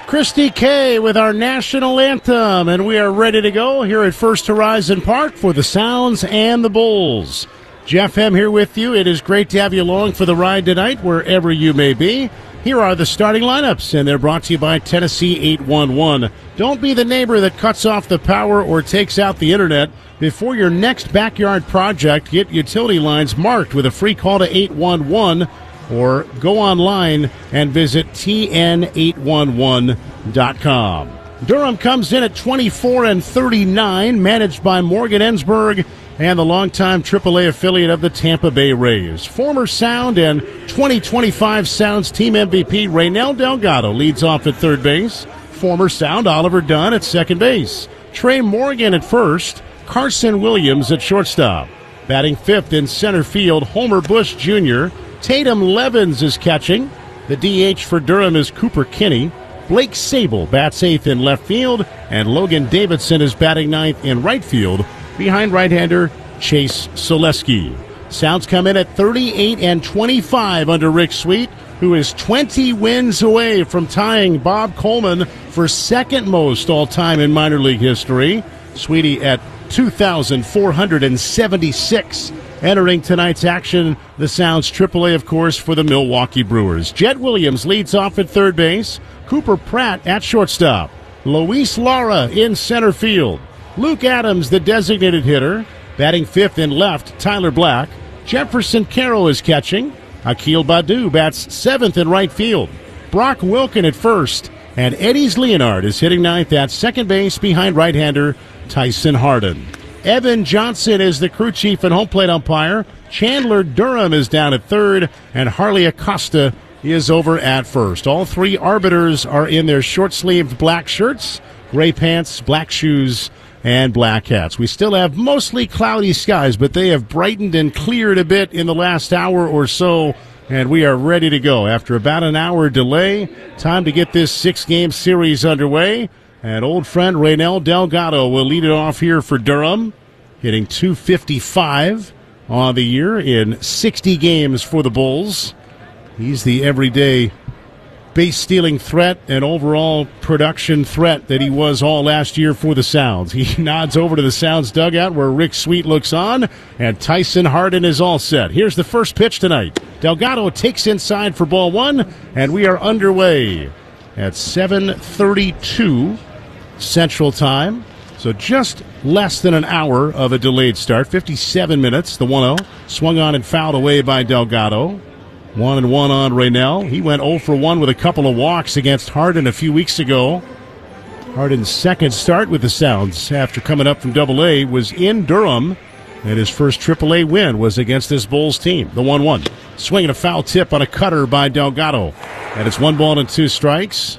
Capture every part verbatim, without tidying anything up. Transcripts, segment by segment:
Christy Kay with our national anthem, and we are ready to go here at First Horizon Park for the Sounds and the Bulls. Jeff M. here with you. It is great to have you along for the ride tonight, wherever you may be. Here are the starting lineups, and they're brought to you by Tennessee eight one one. Don't be the neighbor that cuts off the power or takes out the internet. Before your next backyard project, get utility lines marked with a free call to eight one one, or go online and visit T N eight one one dot com. Durham comes in at twenty-four and thirty-nine, managed by Morgan Ensberg and the longtime triple A affiliate of the Tampa Bay Rays. Former Sound and twenty twenty-five Sounds team M V P Raynel Delgado leads off at third base. Former Sound Oliver Dunn at second base. Trey Morgan at first. Carson Williams at shortstop. Batting fifth in center field, Homer Bush Junior Tatum Levens is catching. The D H for Durham is Cooper Kinney. Blake Sable bats eighth in left field, and Logan Davidson is batting ninth in right field behind right-hander Chase Soleski. Sounds come in at thirty-eight and twenty-five under Rick Sweet, who is twenty wins away from tying Bob Coleman for second most all-time in minor league history. Sweetie at two thousand four hundred seventy-six. Entering tonight's action, the Sounds triple A, of course, for the Milwaukee Brewers. Jed Williams leads off at third base. Cooper Pratt at shortstop. Luis Lara in center field. Luke Adams, the designated hitter. Batting fifth in left, Tyler Black. Jefferson Carroll is catching. Akil Baddoo bats seventh in right field. Brock Wilken at first. And Eddie's Leonard is hitting ninth at second base behind right-hander Tyson Hardin. Evan Johnson is the crew chief and home plate umpire. Chandler Durham is down at third, and Harley Acosta is over at first. All three arbiters are in their short-sleeved black shirts, gray pants, black shoes, and black hats. We still have mostly cloudy skies, but they have brightened and cleared a bit in the last hour or so, and we are ready to go. After about an hour delay, time to get this six-game series underway. And old friend Raynel Delgado will lead it off here for Durham, hitting two fifty-five on the year in sixty games for the Bulls. He's the everyday base-stealing threat and overall production threat that he was all last year for the Sounds. He nods over to the Sounds dugout where Rick Sweet looks on, and Tyson Hardin is all set. Here's the first pitch tonight. Delgado takes inside for ball one, and we are underway at seven thirty-two Central Time. So just less than an hour of a delayed start. fifty-seven minutes, the one oh. Swung on and fouled away by Delgado. One and one on Raynel. He went oh for one with a couple of walks against Hardin a few weeks ago. Hardin's second start with the Sounds after coming up from double A was in Durham, and his first triple A win was against this Bulls team. The one one. Swinging a foul tip on a cutter by Delgado. And it's one ball and two strikes.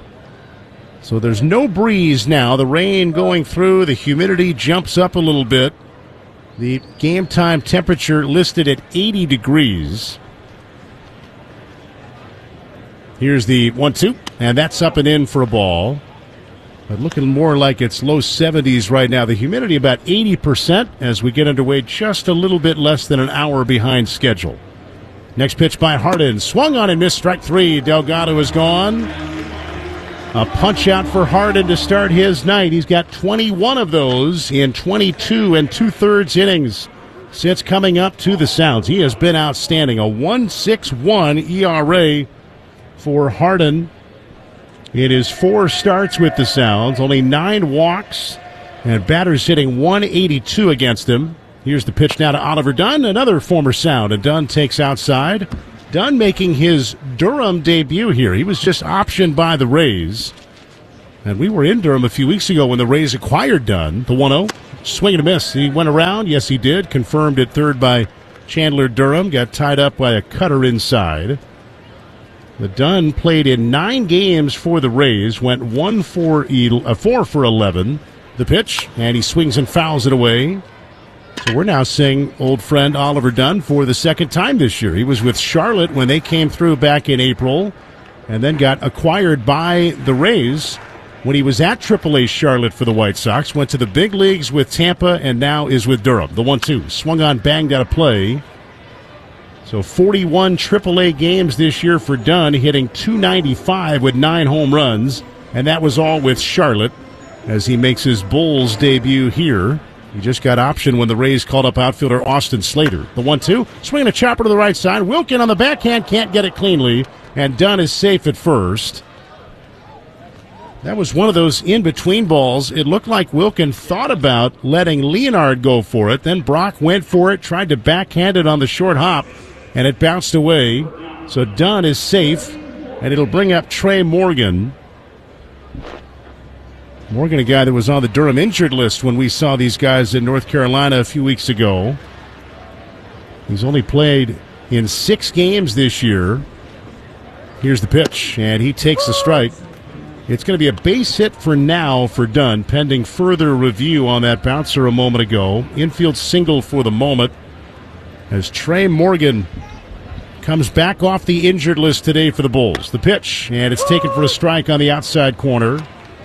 So there's no breeze now. The rain going through. The humidity jumps up a little bit. The game time temperature listed at eighty degrees. Here's the one two, and that's up and in for a ball. But looking more like it's low seventies right now. The humidity about eighty percent as we get underway, just a little bit less than an hour behind schedule. Next pitch by Hardin. Swung on and missed, strike three. Delgado is gone. A punch out for Hardin to start his night. He's got twenty-one of those in twenty-two and two-thirds innings since coming up to the Sounds. He has been outstanding. A one point six one E R A for Hardin. It is four starts with the Sounds, only nine walks, and batters hitting one eighty-two against him. Here's the pitch now to Oliver Dunn, another former Sound, and Dunn takes outside. Dunn making his Durham debut here. He was just optioned by the Rays. And we were in Durham a few weeks ago when the Rays acquired Dunn. The one oh. Swing and a miss. He went around. Yes, he did. Confirmed at third by Chandler Durham. Got tied up by a cutter inside. The Dunn played in nine games for the Rays. Went one for uh, four for eleven. The pitch. And he swings and fouls it away. So we're now seeing old friend Oliver Dunn for the second time this year. He was with Charlotte when they came through back in April and then got acquired by the Rays when he was at triple A Charlotte for the White Sox. Went to the big leagues with Tampa and now is with Durham. The one two. Swung on, banged out of play. So forty-one triple A games this year for Dunn, hitting two ninety-five with nine home runs. And that was all with Charlotte as he makes his Bulls debut here. He just got option when the Rays called up outfielder Austin Slater. The one two, swinging a chopper to the right side. Wilkin on the backhand, can't get it cleanly, and Dunn is safe at first. That was one of those in-between balls. It looked like Wilkin thought about letting Leonard go for it. Then Brock went for it, tried to backhand it on the short hop, and it bounced away. So Dunn is safe, and it'll bring up Trey Morgan. Morgan, a guy that was on the Durham injured list when we saw these guys in North Carolina a few weeks ago. He's only played in six games this year. Here's the pitch, and he takes the strike. It's going to be a base hit for now for Dunn, pending further review on that bouncer a moment ago. Infield single for the moment as Trey Morgan comes back off the injured list today for the Bulls. The pitch, and it's taken for a strike on the outside corner.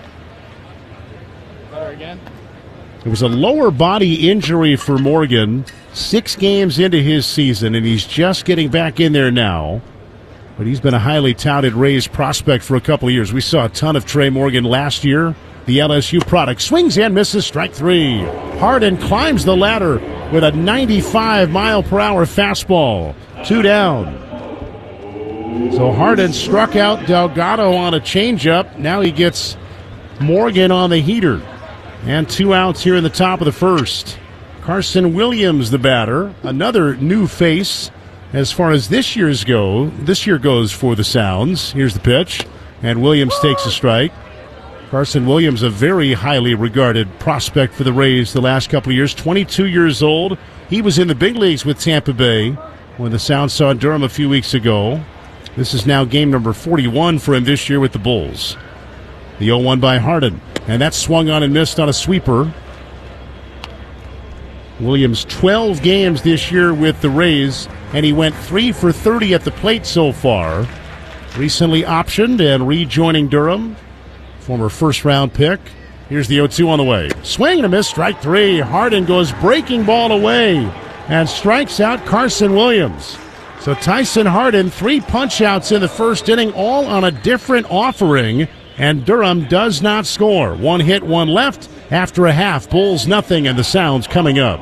It was a lower body injury for Morgan six games into his season, and he's just getting back in there now. But he's been a highly touted Rays prospect for a couple of years. We saw a ton of Trey Morgan last year. The L S U product swings and misses, strike three. Harden climbs the ladder with a ninety-five mile per hour fastball. Two down. So Harden struck out Delgado on a changeup. Now he gets Morgan on the heater. And two outs here in the top of the first. Carson Williams, the batter, another new face as far as this year's go. This year goes for the Sounds. Here's the pitch, and Williams takes a strike. Carson Williams, a very highly regarded prospect for the Rays the last couple of years. twenty-two years old. He was in the big leagues with Tampa Bay when the Sounds saw Durham a few weeks ago. This is now game number forty-one for him this year with the Bulls. The oh one by Harden. And that swung on and missed on a sweeper. Williams, twelve games this year with the Rays, and he went three for thirty at the plate so far. Recently optioned and rejoining Durham. Former first-round pick. Here's the oh two on the way. Swing and a miss, strike three. Harden goes breaking ball away and strikes out Carson Williams. So Tyson Harden, three punch-outs in the first inning, all on a different offering. And Durham does not score. One hit, one left after a half. Bulls nothing, and the Sounds coming up.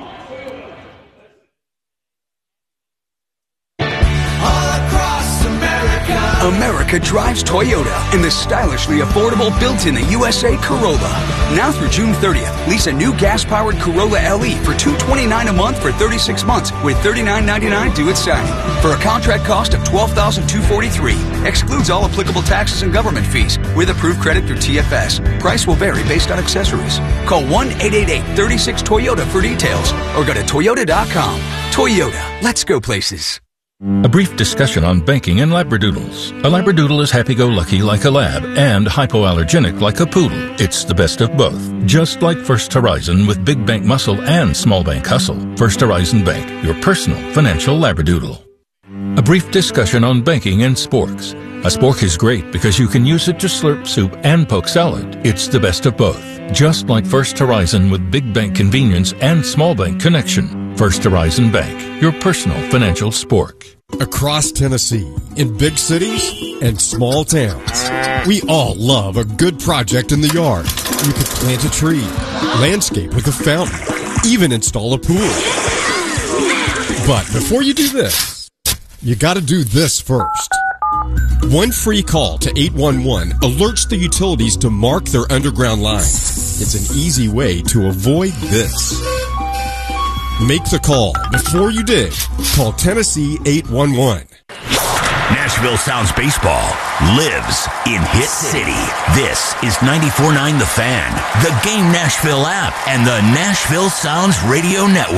America drives Toyota in the stylishly affordable built-in the U S A Corolla. Now through June thirtieth, lease a new gas-powered Corolla L E for two hundred twenty-nine dollars a month for thirty-six months with thirty-nine ninety-nine due at signing. For a contract cost of twelve thousand two hundred forty-three dollars. Excludes all applicable taxes and government fees with approved credit through T F S. Price will vary based on accessories. Call one eight eight eight, three six, Toyota for details or go to toyota dot com. Toyota, let's go places. A brief discussion on banking and Labradoodles. A Labradoodle is happy-go-lucky like a lab and hypoallergenic like a poodle. It's the best of both. Just like First Horizon with big bank muscle and small bank hustle. First Horizon Bank, your personal financial Labradoodle. A brief discussion on banking and sporks. A spork is great because you can use it to slurp soup and poke salad. It's the best of both. Just like First Horizon with big bank convenience and small bank connection. First Horizon Bank, your personal financial spork. Across Tennessee, in big cities and small towns, we all love a good project in the yard. You could plant a tree, landscape with a fountain, even install a pool. But before you do this, you gotta do this first. One free call to eight one one alerts the utilities to mark their underground lines. It's an easy way to avoid this. Make the call before you dig. Call Tennessee eight one one. Nashville Sounds baseball lives in Hit City. This is ninety-four point nine The Fan, the Game Nashville app, and the Nashville Sounds Radio Network.